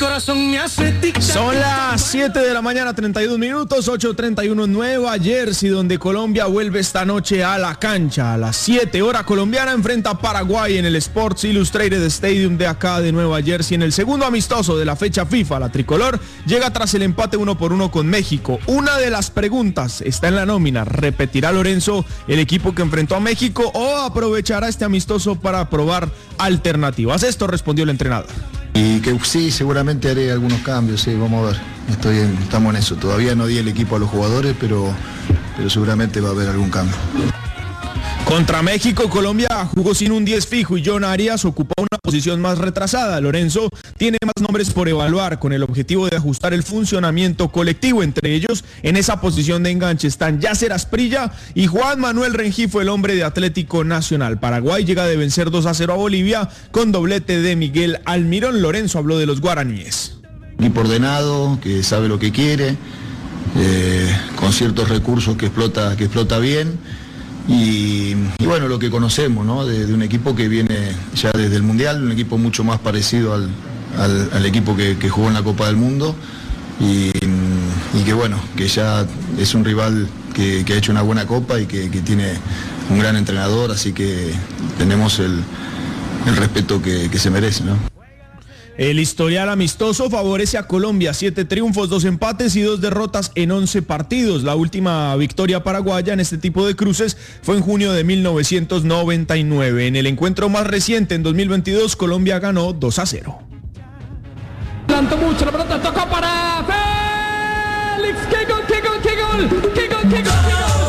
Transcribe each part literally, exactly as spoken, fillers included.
corazón me hace tic-tac. Son las siete de la mañana, treinta y dos minutos, ocho treinta y uno en Nueva Jersey, donde Colombia vuelve esta noche a la cancha. A las siete hora colombiana enfrenta a Paraguay en el Sports Illustrated Stadium de acá de Nueva Jersey. En el segundo amistoso de la fecha FIFA, la tricolor llega tras el empate uno por uno con México. Una de las preguntas está en la nómina. ¿Repetirá Lorenzo el equipo que enfrentó a México o aprovechará este amistoso para probar alternativas? Esto respondió el entrenador. Y que sí, seguramente haré algunos cambios, sí, vamos a ver. Estoy en, estamos en eso. Todavía no di el equipo a los jugadores, pero, pero seguramente va a haber algún cambio. Contra México, Colombia jugó sin un diez fijo y John Arias ocupó una posición más retrasada. Lorenzo tiene más nombres por evaluar con el objetivo de ajustar el funcionamiento colectivo. Entre ellos, en esa posición de enganche están Yasser Asprilla y Juan Manuel Rengifo, el hombre de Atlético Nacional. Paraguay llega de vencer dos a cero a Bolivia con doblete de Miguel Almirón. Lorenzo habló de los guaraníes. Equipo ordenado, que sabe lo que quiere, eh, con ciertos recursos que explota, que explota bien. Y, y bueno, lo que conocemos, ¿no? De, de un equipo que viene ya desde el Mundial, un equipo mucho más parecido al, al, al equipo que, que jugó en la Copa del Mundo y, y que bueno, que ya es un rival que, que ha hecho una buena Copa y que, que tiene un gran entrenador, así que tenemos el, el respeto que, que se merece, ¿no? El historial amistoso favorece a Colombia, siete triunfos, dos empates y dos derrotas en once partidos. La última victoria paraguaya en este tipo de cruces fue en junio de mil novecientos noventa y nueve. En el encuentro más reciente, en dos mil veintidós, Colombia ganó dos a cero. Tanto mucho, la pelota tocó para Félix. ¡Qué gol, qué gol, qué gol! ¡Qué gol, qué gol!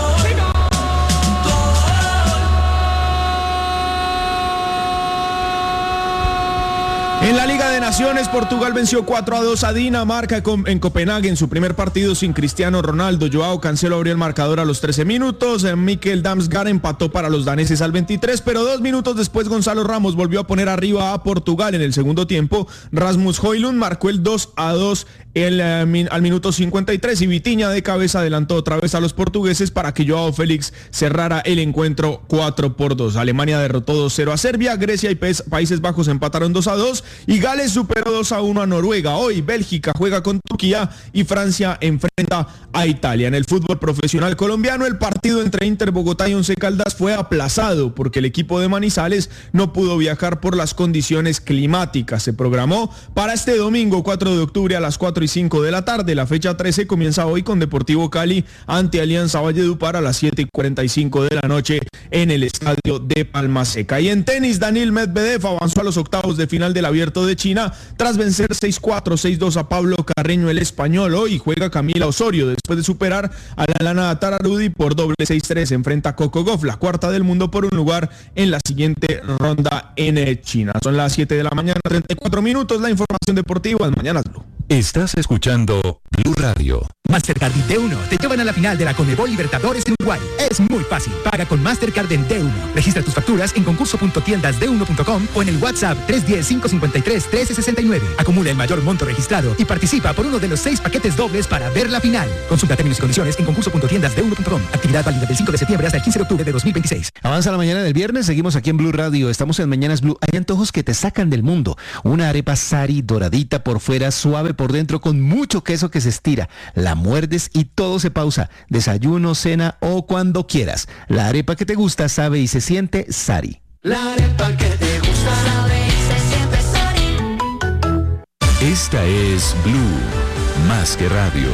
En la Liga de Naciones, Portugal venció cuatro a dos a Dinamarca en Copenhague en su primer partido sin Cristiano Ronaldo. Joao Cancelo abrió el marcador a los trece minutos. Mikkel Damsgaard empató para los daneses al veintitrés, pero dos minutos después Gonzalo Ramos volvió a poner arriba a Portugal en el segundo tiempo. Rasmus Højlund marcó el dos a dos el, uh, al minuto cincuenta y tres y Vitinha de cabeza adelantó otra vez a los portugueses para que Joao Félix cerrara el encuentro cuatro por dos. Alemania derrotó dos cero a Serbia, Grecia y Países Bajos empataron dos a dos y Gales superó dos a uno a Noruega. Hoy Bélgica juega con Turquía y Francia enfrenta a Italia. En el fútbol profesional colombiano, el partido entre Inter Bogotá y Once Caldas fue aplazado porque el equipo de Manizales no pudo viajar por las condiciones climáticas. Se programó para este domingo cuatro de octubre a las cuatro y cinco de la tarde. La fecha trece comienza hoy con Deportivo Cali ante Alianza Valledupar a las siete y cuarenta y cinco de la noche en el estadio de Palma Seca. Y en tenis, Daniil Medvedev avanzó a los octavos de final del Abierto de China tras vencer seis cuatro, seis dos a Pablo Carreño, el español. Hoy juega Camila Osorio después de superar a la Lana Tararudi por doble seis tres. Enfrenta a Coco Gauff, la cuarta del mundo, por un lugar en la siguiente ronda en China. Son las siete de la mañana, treinta y cuatro minutos. La información deportiva en Mañanas Blue. Estás escuchando Blue Radio. Mastercard y D uno te llevan a la final de la Conmebol Libertadores en Uruguay. Es muy fácil. Paga con Mastercard en D uno. Registra tus facturas en concurso punto tiendas d uno punto com o en el WhatsApp tres uno cero, cinco cinco tres, uno tres seis nueve. Acumula el mayor monto registrado y participa por uno de los seis paquetes dobles para ver la final. Consulta términos y condiciones en concurso punto tiendas d uno punto com. Actividad válida del cinco de septiembre hasta el quince de octubre de dos mil veintiséis. Avanza la mañana del viernes, seguimos aquí en Blue Radio. Estamos en Mañanas Blue. Hay antojos que te sacan del mundo. Una arepa Sari doradita por fuera, suave por dentro, con mucho queso que se estira. La muerdes y todo se pausa. Desayuno, cena o cuando quieras. La arepa que te gusta sabe y se siente Sari. La arepa que te gusta sabe y se siente Sari. Esta es Blue, más que radio.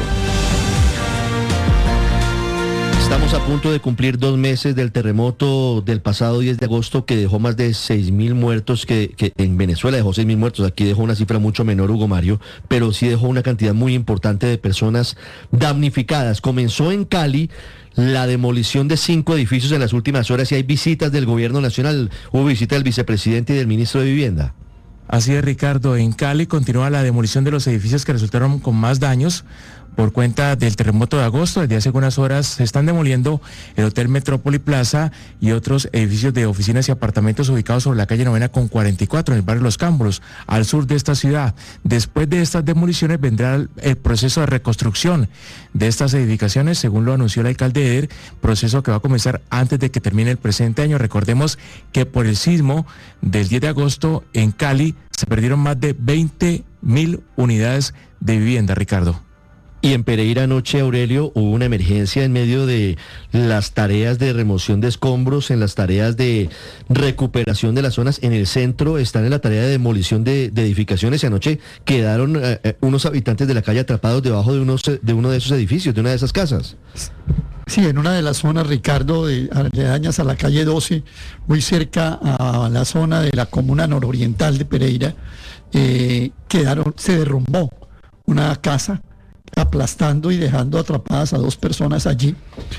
Estamos a punto de cumplir dos meses del terremoto del pasado diez de agosto que dejó más de seis mil muertos, que, que en Venezuela dejó seis mil muertos, aquí dejó una cifra mucho menor, Hugo Mario, pero sí dejó una cantidad muy importante de personas damnificadas. Comenzó en Cali la demolición de cinco edificios en las últimas horas y hay visitas del gobierno nacional. Hubo visita del vicepresidente y del ministro de Vivienda. Así es, Ricardo. En Cali continúa la demolición de los edificios que resultaron con más daños por cuenta del terremoto de agosto. Desde hace algunas horas se están demoliendo el Hotel Metrópoli Plaza y otros edificios de oficinas y apartamentos ubicados sobre la calle Novena con cuarenta y cuatro en el barrio Los Cámbulos, al sur de esta ciudad. Después de estas demoliciones vendrá el proceso de reconstrucción de estas edificaciones, según lo anunció el alcalde Eder, proceso que va a comenzar antes de que termine el presente año. Recordemos que por el sismo del diez de agosto en Cali se perdieron más de veinte mil unidades de vivienda, Ricardo. Y en Pereira anoche, Aurelio, hubo una emergencia en medio de las tareas de remoción de escombros, en las tareas de recuperación de las zonas. En el centro están en la tarea de demolición de, de edificaciones y anoche quedaron eh, unos habitantes de la calle atrapados debajo de, unos, de uno de esos edificios, de una de esas casas. Sí, en una de las zonas, Ricardo, de aledañas a la calle doce, muy cerca a la zona de la comuna nororiental de Pereira, eh, quedaron, se derrumbó una casa, aplastando y dejando atrapadas a dos personas allí.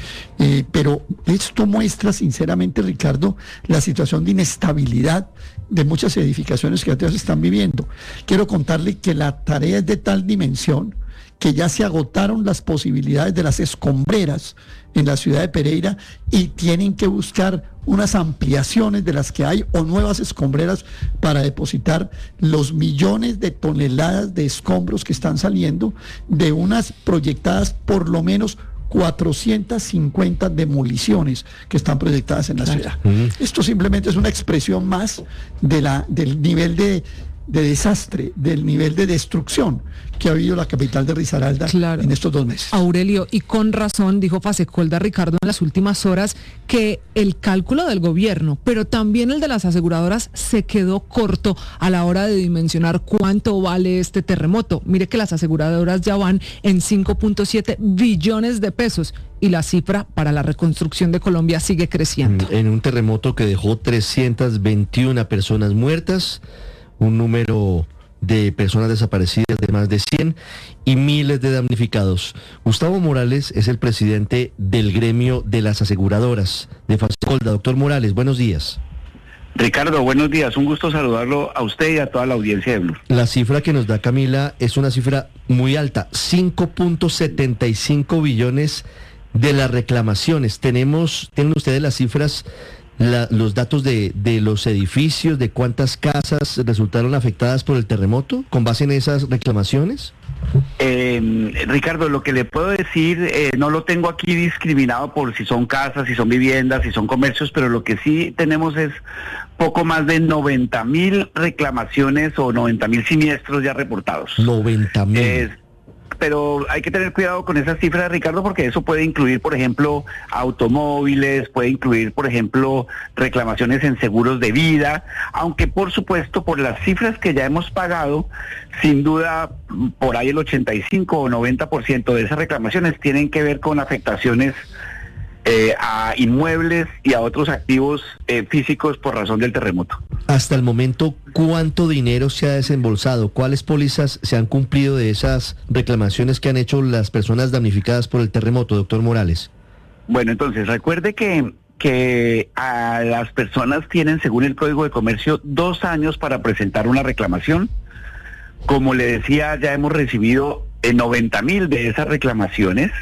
Eh, pero esto muestra sinceramente, Ricardo, la situación de inestabilidad de muchas edificaciones que se están viviendo. Quiero contarle que la tarea es de tal dimensión que ya se agotaron las posibilidades de las escombreras en la ciudad de Pereira y tienen que buscar unas ampliaciones de las que hay o nuevas escombreras para depositar los millones de toneladas de escombros que están saliendo de unas proyectadas por lo menos cuatrocientas cincuenta demoliciones que están proyectadas en la ciudad. Uh-huh. Esto simplemente es una expresión más de la, del nivel de, de desastre, del nivel de destrucción que ha habido la capital de Risaralda, claro, en estos dos meses. Aurelio, y con razón dijo Fasecolda, Ricardo, en las últimas horas que el cálculo del gobierno, pero también el de las aseguradoras, se quedó corto a la hora de dimensionar cuánto vale este terremoto. Mire que las aseguradoras ya van en cinco punto siete billones de pesos y la cifra para la reconstrucción de Colombia sigue creciendo. En un terremoto que dejó trescientas veintiuna personas muertas, un número de personas desaparecidas de más de cien y miles de damnificados. Gustavo Morales es el presidente del gremio de las aseguradoras de Fasecolda. Doctor Morales, buenos días. Ricardo, buenos días. Un gusto saludarlo a usted y a toda la audiencia de Blue. La cifra que nos da Camila es una cifra muy alta, cinco punto setenta y cinco billones de las reclamaciones. Tenemos, ¿tienen ustedes las cifras? La, los datos de, de los edificios, de cuántas casas resultaron afectadas por el terremoto, con base en esas reclamaciones? Eh, Ricardo, lo que le puedo decir, eh, no lo tengo aquí discriminado por si son casas, si son viviendas, si son comercios, pero lo que sí tenemos es poco más de noventa mil reclamaciones o noventa mil siniestros ya reportados. noventa mil. Eh, pero hay que tener cuidado con esas cifras, Ricardo, porque eso puede incluir, por ejemplo, automóviles, puede incluir, por ejemplo, reclamaciones en seguros de vida, aunque por supuesto, por las cifras que ya hemos pagado, sin duda, por ahí el ochenta y cinco o noventa por ciento de esas reclamaciones tienen que ver con afectaciones Eh, a inmuebles y a otros activos eh, físicos por razón del terremoto. Hasta el momento, ¿cuánto dinero se ha desembolsado? ¿Cuáles pólizas se han cumplido de esas reclamaciones que han hecho las personas damnificadas por el terremoto, doctor Morales? Bueno, entonces, recuerde que, que a las personas tienen, según el Código de Comercio, dos años para presentar una reclamación. Como le decía, ya hemos recibido eh, noventa mil de esas reclamaciones.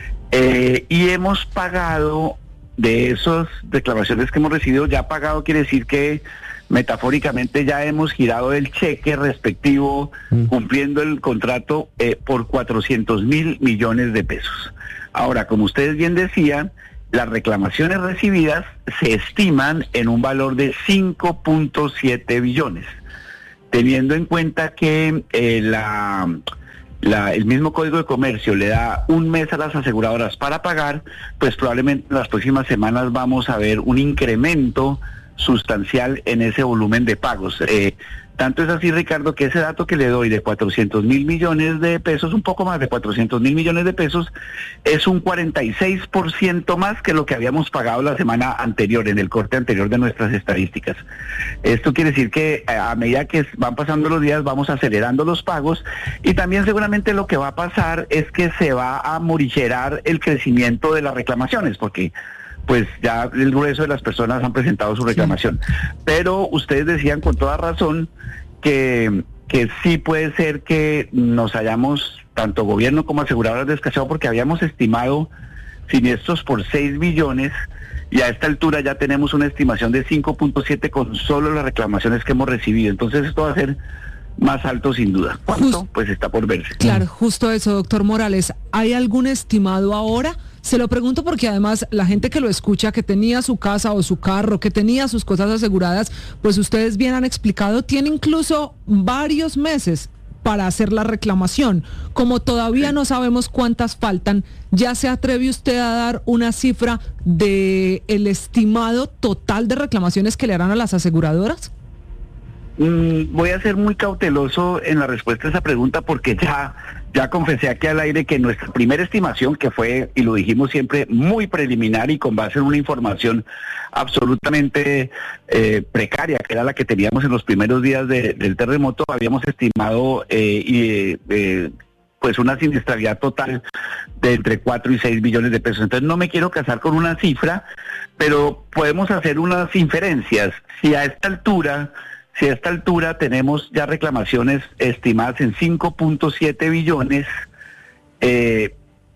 Eh, y hemos pagado, de esas reclamaciones que hemos recibido, ya pagado quiere decir que metafóricamente ya hemos girado el cheque respectivo, mm. cumpliendo el contrato eh, por cuatrocientos mil millones de pesos. Ahora, como ustedes bien decían, las reclamaciones recibidas se estiman en un valor de cinco punto siete billones, teniendo en cuenta que eh, la... La, el mismo Código de Comercio le da un mes a las aseguradoras para pagar, pues probablemente en las próximas semanas vamos a ver un incremento sustancial en ese volumen de pagos. Eh, tanto es así, Ricardo, que ese dato que le doy de cuatrocientos mil millones de pesos, un poco más de cuatrocientos mil millones de pesos, es un cuarenta y seis por ciento más que lo que habíamos pagado la semana anterior, en el corte anterior de nuestras estadísticas. Esto quiere decir que a medida que van pasando los días vamos acelerando los pagos y también seguramente lo que va a pasar es que se va a morigerar el crecimiento de las reclamaciones, porque pues ya el grueso de las personas han presentado su reclamación. Sí. Pero ustedes decían con toda razón que, que sí puede ser que nos hayamos, tanto gobierno como aseguradoras, descachado, porque habíamos estimado siniestros por seis billones y a esta altura ya tenemos una estimación de cinco punto siete con solo las reclamaciones que hemos recibido. Entonces esto va a ser más alto sin duda. ¿Cuánto? Pues está por verse. Claro, justo eso, doctor Morales. ¿Hay algún estimado ahora? Se lo pregunto porque además la gente que lo escucha, que tenía su casa o su carro, que tenía sus cosas aseguradas, pues ustedes bien han explicado, tiene incluso varios meses para hacer la reclamación. Como todavía no sabemos cuántas faltan, ¿ya se atreve usted a dar una cifra de el estimado total de reclamaciones que le harán a las aseguradoras? Mm, voy a ser muy cauteloso en la respuesta a esa pregunta porque ya, ya confesé aquí al aire que nuestra primera estimación, que fue, y lo dijimos siempre, muy preliminar y con base en una información absolutamente eh, precaria, que era la que teníamos en los primeros días de, del terremoto, habíamos estimado eh, y, eh, pues una siniestralidad total de entre cuatro y seis billones de pesos. Entonces no me quiero casar con una cifra, pero podemos hacer unas inferencias. Si a esta altura... Si a esta altura tenemos ya reclamaciones estimadas en cinco punto siete billones, eh,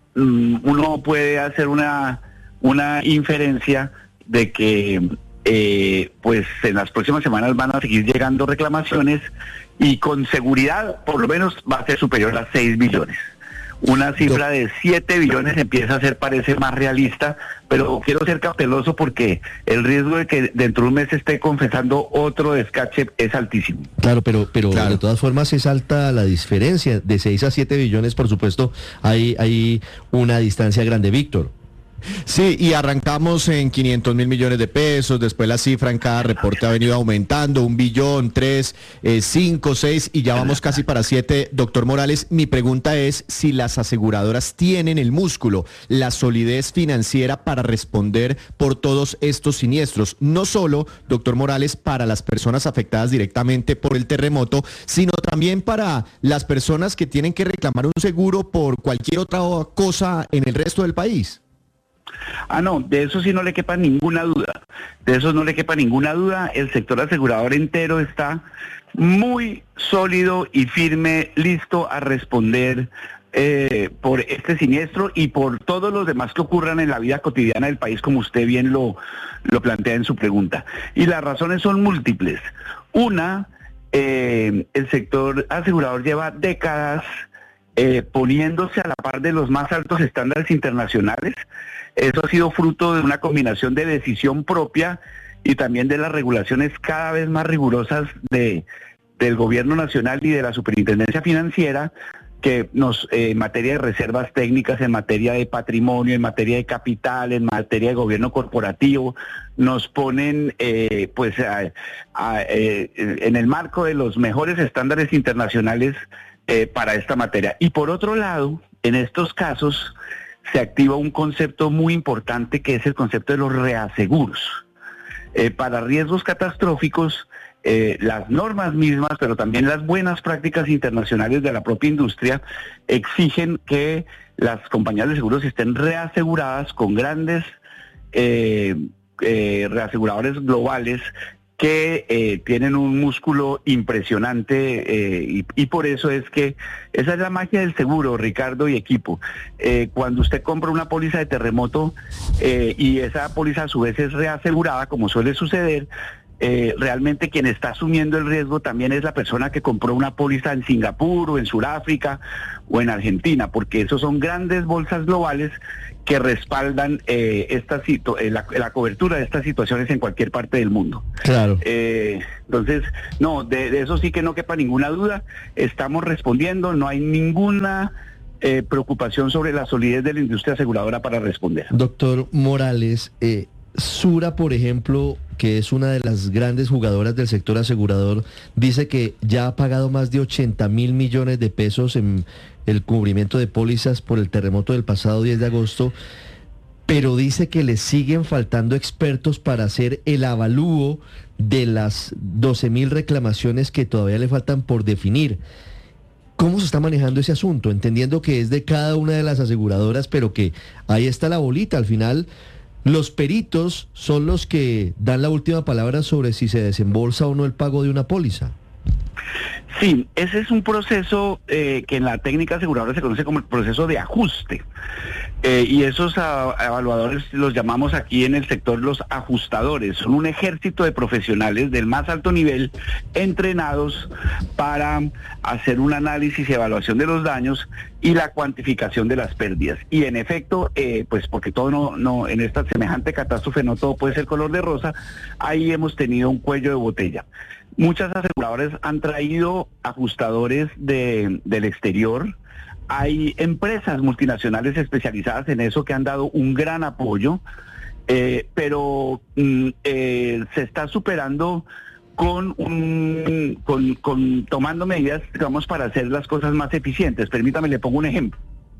uno puede hacer una, una inferencia de que eh, pues en las próximas semanas van a seguir llegando reclamaciones y con seguridad por lo menos va a ser superior a seis billones. Una cifra de siete billones empieza a ser, parece más realista, pero quiero ser cauteloso porque el riesgo de que dentro de un mes esté confesando otro descache es altísimo. Claro, pero pero Claro. de todas formas es alta la diferencia. De seis a siete billones, por supuesto, hay, hay una distancia grande, Víctor. Sí, y arrancamos en quinientos mil millones de pesos, después la cifra en cada reporte ha venido aumentando, un billón, tres, eh, cinco, seis, y ya vamos casi para siete. Doctor Morales, mi pregunta es si las aseguradoras tienen el músculo, la solidez financiera para responder por todos estos siniestros, no solo, doctor Morales, para las personas afectadas directamente por el terremoto, sino también para las personas que tienen que reclamar un seguro por cualquier otra cosa en el resto del país. Ah, no, de eso sí no le quepa ninguna duda, de eso no le quepa ninguna duda, el sector asegurador entero está muy sólido y firme, listo a responder eh, por este siniestro y por todos los demás que ocurran en la vida cotidiana del país, como usted bien lo, lo plantea en su pregunta. Y las razones son múltiples. Una, eh, el sector asegurador lleva décadas eh, poniéndose a la par de los más altos estándares internacionales. Eso ha sido fruto de una combinación de decisión propia y también de las regulaciones cada vez más rigurosas de, del gobierno nacional y de la superintendencia financiera, que nos, eh, en materia de reservas técnicas, en materia de patrimonio, en materia de capital, en materia de gobierno corporativo, nos ponen eh, pues a, a, eh, en el marco de los mejores estándares internacionales eh, para esta materia. Y por otro lado, en estos casos se activa un concepto muy importante que es el concepto de los reaseguros. Eh, para riesgos catastróficos, eh, las normas mismas, pero también las buenas prácticas internacionales de la propia industria, exigen que las compañías de seguros estén reaseguradas con grandes eh, eh, reaseguradores globales que eh, tienen un músculo impresionante eh, y, y por eso es que esa es la magia del seguro, Ricardo y equipo. Eh, cuando usted compra una póliza de terremoto eh, y esa póliza a su vez es reasegurada, como suele suceder, eh, realmente quien está asumiendo el riesgo también es la persona que compró una póliza en Singapur o en Sudáfrica o en Argentina, porque esos son grandes bolsas globales que respaldan eh, esta situ eh, la, la cobertura de estas situaciones en cualquier parte del mundo. Claro. Eh, entonces, no, de, de eso sí que no quepa ninguna duda. Estamos respondiendo, no hay ninguna eh, preocupación sobre la solidez de la industria aseguradora para responder. Doctor Morales, eh, Sura, por ejemplo, que es una de las grandes jugadoras del sector asegurador, dice que ya ha pagado más de ochenta mil millones de pesos en el cubrimiento de pólizas por el terremoto del pasado diez de agosto, pero dice que le siguen faltando expertos para hacer el avalúo de las doce mil reclamaciones que todavía le faltan por definir. ¿Cómo se está manejando ese asunto? Entendiendo que es de cada una de las aseguradoras, pero que ahí está la bolita. Al final, los peritos son los que dan la última palabra sobre si se desembolsa o no el pago de una póliza. Sí, ese es un proceso eh, que en la técnica aseguradora se conoce como el proceso de ajuste. Eh, y esos a, evaluadores los llamamos aquí en el sector los ajustadores. Son un ejército de profesionales del más alto nivel entrenados para hacer un análisis y evaluación de los daños y la cuantificación de las pérdidas. Y en efecto, eh, pues porque todo no, no, en esta semejante catástrofe no todo puede ser color de rosa, ahí hemos tenido un cuello de botella. Muchas aseguradoras han traído ajustadores de, del exterior. Hay empresas multinacionales especializadas en eso que han dado un gran apoyo, eh, pero mm, eh, se está superando con, un, con, con tomando medidas, digamos, para hacer las cosas más eficientes. Permítame, le pongo un ejemplo.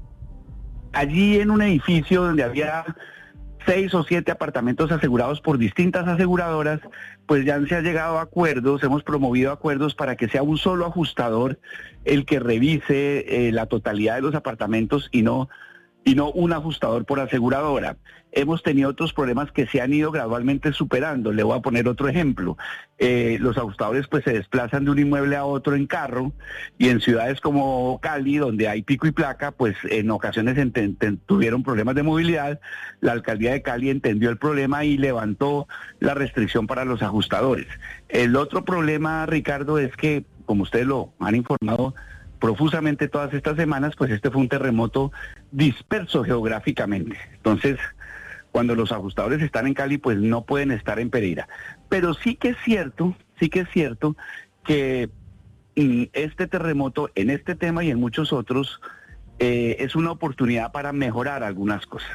Allí en un edificio donde había seis o siete apartamentos asegurados por distintas aseguradoras, pues ya se ha llegado a acuerdos, hemos promovido acuerdos para que sea un solo ajustador el que revise eh, la totalidad de los apartamentos y no y no un ajustador por aseguradora. Hemos tenido otros problemas que se han ido gradualmente superando. Le voy a poner otro ejemplo. Eh, los ajustadores pues se desplazan de un inmueble a otro en carro, y en ciudades como Cali, donde hay pico y placa, pues en ocasiones ent- ent- tuvieron problemas de movilidad. La alcaldía de Cali entendió el problema y levantó la restricción para los ajustadores. El otro problema, Ricardo, es que, como ustedes lo han informado profusamente todas estas semanas, pues este fue un terremoto disperso geográficamente. Entonces, cuando los ajustadores están en Cali, pues no pueden estar en Pereira. Pero sí que es cierto, sí que es cierto que mm, este terremoto, en este tema y en muchos otros, eh, es una oportunidad para mejorar algunas cosas.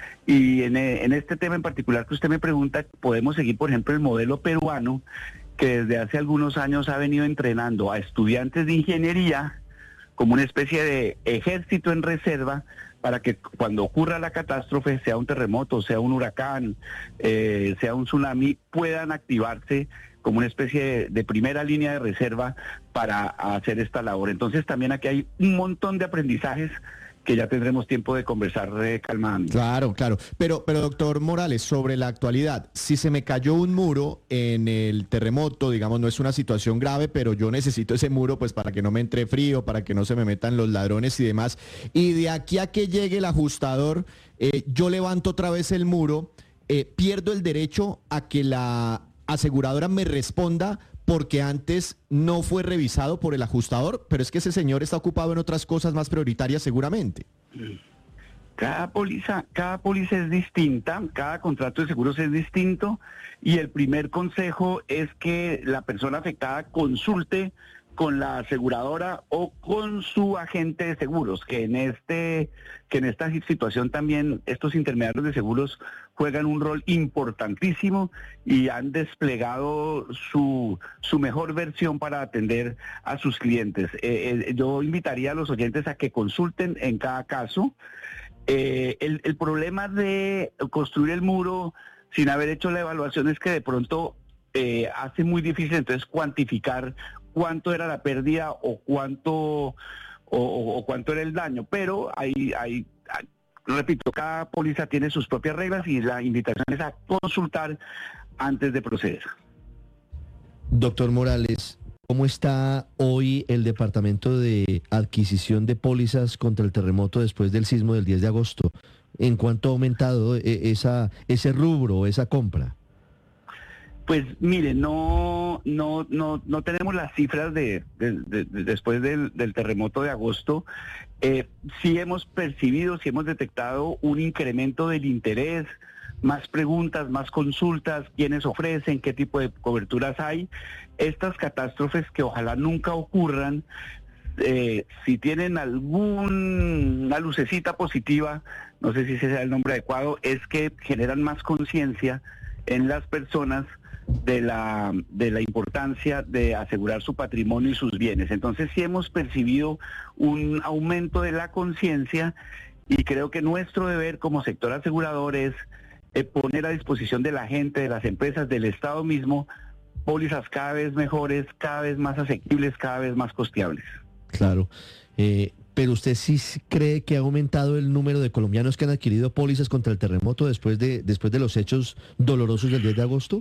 Y en, en este tema en particular que usted me pregunta, podemos seguir, por ejemplo, el modelo peruano, que desde hace algunos años ha venido entrenando a estudiantes de ingeniería como una especie de ejército en reserva para que cuando ocurra la catástrofe, sea un terremoto, sea un huracán, eh, sea un tsunami, puedan activarse como una especie de, de primera línea de reserva para hacer esta labor. Entonces también aquí hay un montón de aprendizajes que ya tendremos tiempo de conversar eh, calmadamente. Claro, claro. Pero, pero doctor Morales, sobre la actualidad, si se me cayó un muro en el terremoto, digamos, no es una situación grave, pero yo necesito ese muro pues para que no me entre frío, para que no se me metan los ladrones y demás. Y de aquí a que llegue el ajustador, eh, yo levanto otra vez el muro, eh, pierdo el derecho a que la aseguradora me responda porque antes no fue revisado por el ajustador, pero es que ese señor está ocupado en otras cosas más prioritarias seguramente. Cada póliza, cada póliza es distinta, cada contrato de seguros es distinto, y el primer consejo es que la persona afectada consulte con la aseguradora o con su agente de seguros, que en este que en esta situación también estos intermediarios de seguros juegan un rol importantísimo y han desplegado su su mejor versión para atender a sus clientes. Eh, eh, yo invitaría a los oyentes a que consulten en cada caso. Eh, el, el problema de construir el muro sin haber hecho la evaluación es que de pronto eh, hace muy difícil entonces cuantificar cuánto era la pérdida o cuánto o, o, o cuánto era el daño, pero hay, hay, hay, repito, cada póliza tiene sus propias reglas y la invitación es a consultar antes de proceder. Doctor Morales, ¿cómo está hoy el departamento de adquisición de pólizas contra el terremoto después del sismo del diez de agosto? ¿En cuánto ha aumentado esa, ese rubro, esa compra? Pues mire, no no no no tenemos las cifras de, de, de, de después del, del terremoto de agosto. Eh, sí hemos percibido, sí hemos detectado un incremento del interés, más preguntas, más consultas, quiénes ofrecen, qué tipo de coberturas hay. Estas catástrofes que ojalá nunca ocurran, eh, si tienen alguna lucecita positiva, no sé si ese sea el nombre adecuado, es que generan más conciencia en las personas de la de la importancia de asegurar su patrimonio y sus bienes. Entonces sí hemos percibido un aumento de la conciencia y creo que nuestro deber como sector asegurador es eh, poner a disposición de la gente, de las empresas, del Estado mismo, pólizas cada vez mejores, cada vez más asequibles, cada vez más costeables. Claro, eh, pero usted sí cree que ha aumentado el número de colombianos que han adquirido pólizas contra el terremoto después de después de los hechos dolorosos del diez de agosto.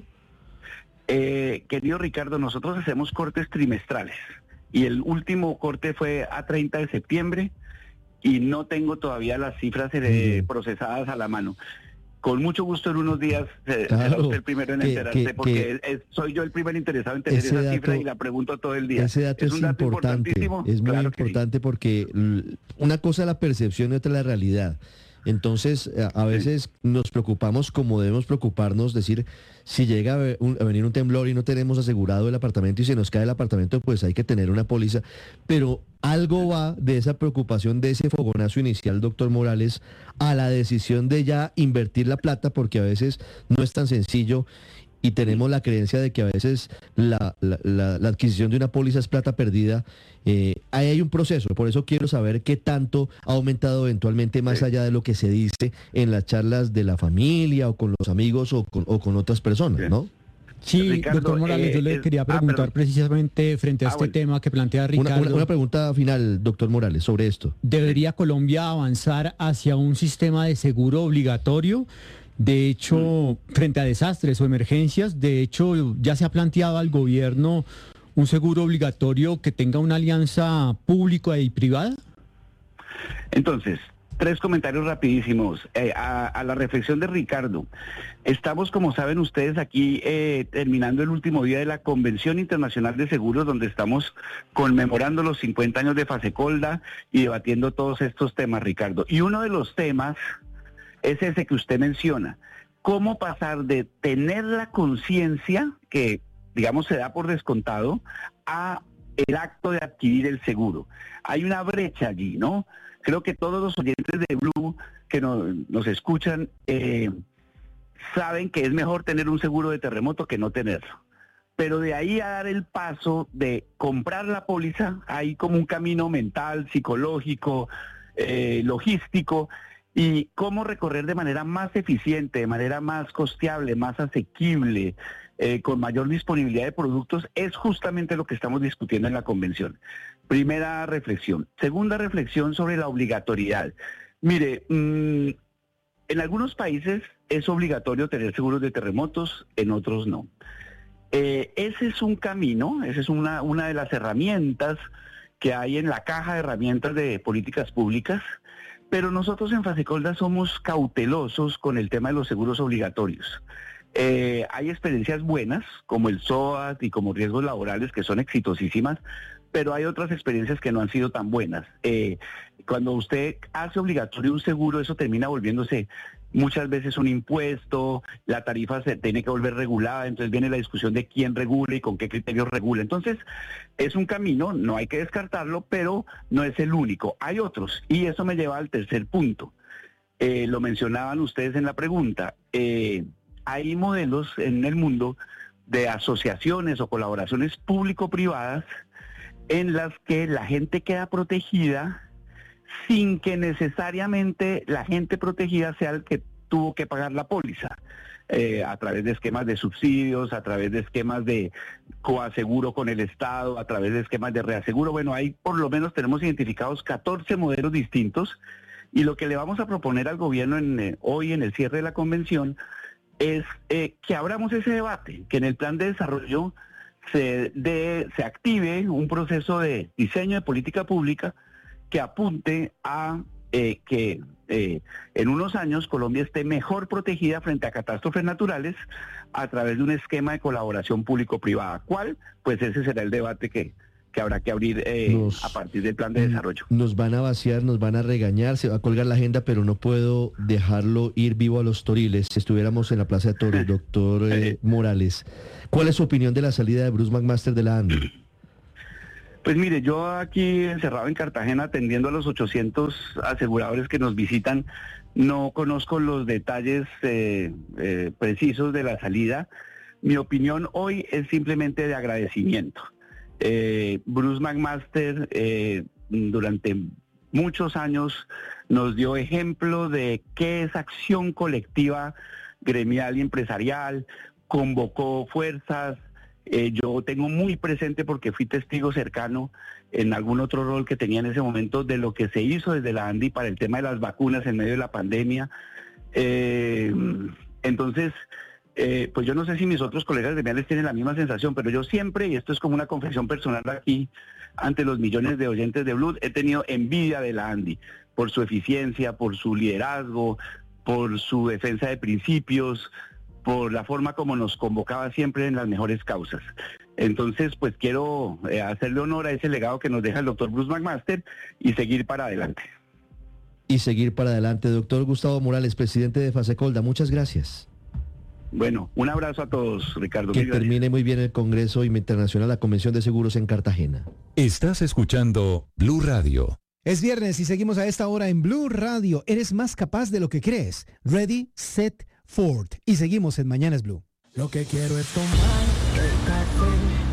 Eh, querido Ricardo, nosotros hacemos cortes trimestrales y el último corte fue a treinta de septiembre y no tengo todavía las cifras eh, procesadas a la mano. Con mucho gusto en unos días eh, Claro, será usted el primero en que- enterarse, que- porque que es- es- soy yo el primer interesado en tener ese esa dato- cifra y la pregunto todo el día. Ese dato es, un dato importante, importantísimo, es muy claro que sí. importante porque l- una cosa es la percepción y otra es la realidad. Entonces, a, a veces nos preocupamos como debemos preocuparnos, decir, si llega a, ve- un- a venir un temblor y no tenemos asegurado el apartamento y se nos cae el apartamento, pues hay que tener una póliza. Pero algo va de esa preocupación, de ese fogonazo inicial, doctor Morales, a la decisión de ya invertir la plata, porque a veces no es tan sencillo. Y tenemos la creencia de que a veces la, la- la- la adquisición de una póliza es plata perdida. Eh, ahí hay un proceso, por eso quiero saber qué tanto ha aumentado eventualmente más allá de lo que se dice en las charlas de la familia o con los amigos o con, o con otras personas, ¿no? Sí, Ricardo, doctor Morales, eh, yo le es- quería ah, preguntar perdón. precisamente frente a Ah, este bueno. tema que plantea Una, Ricardo. una- una pregunta final, doctor Morales, sobre esto. ¿Debería Colombia avanzar hacia un sistema de seguro obligatorio? De hecho, frente a desastres o emergencias, de hecho, ya se ha planteado al gobierno un seguro obligatorio que tenga una alianza pública y privada. Entonces, tres comentarios rapidísimos eh, a, a la reflexión de Ricardo. Estamos, como saben ustedes, aquí eh, terminando el último día de la Convención Internacional de Seguros, donde estamos conmemorando los cincuenta años de Fasecolda y debatiendo todos estos temas, Ricardo. Y uno de los temas es ese que usted menciona. ¿Cómo pasar de tener la conciencia, que digamos se da por descontado, a el acto de adquirir el seguro? Hay una brecha allí, ¿no? Creo que todos los oyentes de Blue que nos, nos escuchan eh, saben que es mejor tener un seguro de terremoto que no tenerlo. Pero de ahí a dar el paso de comprar la póliza, hay como un camino mental, psicológico, eh, logístico, y cómo recorrer de manera más eficiente, de manera más costeable, más asequible, eh, con mayor disponibilidad de productos, es justamente lo que estamos discutiendo en la convención. Primera reflexión. Segunda reflexión sobre la obligatoriedad. Mire, mmm, en algunos países es obligatorio tener seguros de terremotos, en otros no. Eh, ese es un camino, esa es una, una de las herramientas que hay en la caja de herramientas de políticas públicas, pero nosotros en Fasecolda somos cautelosos con el tema de los seguros obligatorios. Eh, hay experiencias buenas, como el S O A T y como riesgos laborales, que son exitosísimas, pero hay otras experiencias que no han sido tan buenas. Eh, cuando usted hace obligatorio un seguro, eso termina volviéndose muchas veces un impuesto, la tarifa se tiene que volver regulada, entonces viene la discusión de quién regula y con qué criterios regula. Entonces, es un camino, no hay que descartarlo, pero no es el único. Hay otros, y eso me lleva al tercer punto. Eh, lo mencionaban ustedes en la pregunta. Eh, hay modelos en el mundo de asociaciones o colaboraciones público-privadas en las que la gente queda protegida sin que necesariamente la gente protegida sea el que tuvo que pagar la póliza, eh, a través de esquemas de subsidios, a través de esquemas de coaseguro con el Estado, a través de esquemas de reaseguro. Bueno, ahí por lo menos tenemos identificados catorce modelos distintos, y lo que le vamos a proponer al gobierno en, eh, hoy en el cierre de la convención es eh, que abramos ese debate, que en el plan de desarrollo se, de, se active un proceso de diseño de política pública que apunte a eh, que eh, en unos años Colombia esté mejor protegida frente a catástrofes naturales a través de un esquema de colaboración público-privada. ¿Cuál? Pues ese será el debate que, que habrá que abrir eh, Nos- a partir del plan de desarrollo. Nos van a vaciar, nos van a regañar, se va a colgar la agenda, pero no puedo dejarlo ir vivo a los toriles. Si estuviéramos en la Plaza de Toros, doctor eh, Morales, ¿cuál es su opinión de la salida de Bruce McMaster de la ANDI? Pues mire, yo aquí encerrado en Cartagena atendiendo a los ochocientos aseguradores que nos visitan, no conozco los detalles eh, eh, precisos de la salida. Mi opinión hoy es simplemente de agradecimiento. Eh, Bruce McMaster eh, durante muchos años nos dio ejemplo de qué es acción colectiva, gremial y empresarial, convocó fuerzas. Eh, yo tengo muy presente, porque fui testigo cercano en algún otro rol que tenía en ese momento, de lo que se hizo desde la ANDI para el tema de las vacunas en medio de la pandemia. Eh, entonces, eh, pues yo no sé si mis otros colegas gremiales tienen la misma sensación, pero yo siempre, y esto es como una confesión personal aquí, ante los millones de oyentes de Blue, he tenido envidia de la Andy, por su eficiencia, por su liderazgo, por su defensa de principios, por la forma como nos convocaba siempre en las mejores causas. Entonces, pues quiero eh, hacerle honor a ese legado que nos deja el doctor Bruce McMaster y seguir para adelante. Y seguir para adelante. Doctor Gustavo Morales, presidente de Fasecolda, muchas gracias. Bueno, un abrazo a todos, Ricardo. Que termine muy bien el Congreso Internacional, la Convención de Seguros en Cartagena. Estás escuchando Blue Radio. Es viernes y seguimos a esta hora en Blue Radio. Eres más capaz de lo que crees. Ready, set, Ford. Y seguimos en Mañanas Blue. Lo que quiero es tomar el café